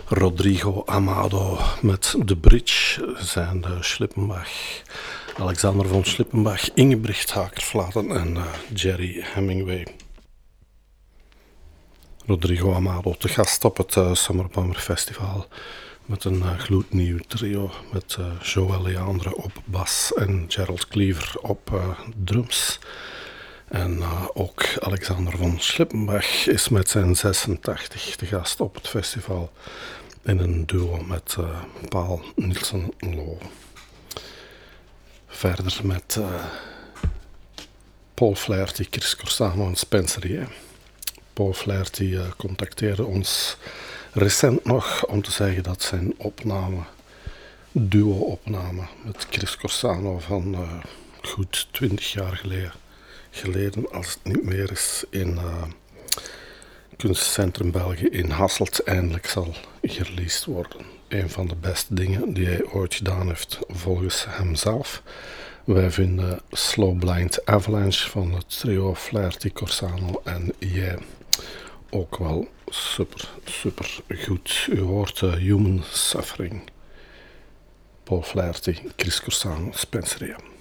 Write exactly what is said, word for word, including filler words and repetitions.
Rodrigo Amado met de bridge zijn de Schlippenbach, Alexander von Schlippenbach, Ingebrigt Hakerflaten en uh, Jerry Hemingway. Rodrigo Amado te gast op het uh, Summer Bummer Festival met een uh, gloednieuw trio met uh, Joël Leandre op bas en Gerald Cleaver op uh, drums. En uh, ook Alexander von Schlippenbach is met zijn zesentachtig te gast op het festival in een duo met uh, Paul Nielsen-Loh. Verder met uh, Paul Flaherty, Chris Corsano en Spencer J. Paul Flaherty uh, contacteerde ons recent nog om te zeggen dat zijn opname, duo-opname met Chris Corsano van uh, goed twintig jaar geleden, geleden, als het niet meer is, in uh, Kunstcentrum België in Hasselt eindelijk zal gereleased worden. Een van de beste dingen die hij ooit gedaan heeft, volgens hemzelf. Wij vinden Slow Blind Avalanche van het trio Flaherty, Corsano en jij ook wel super, super goed. U hoort uh, Human Suffering. Paul Flaherty, Chris Corsano, Spencer J.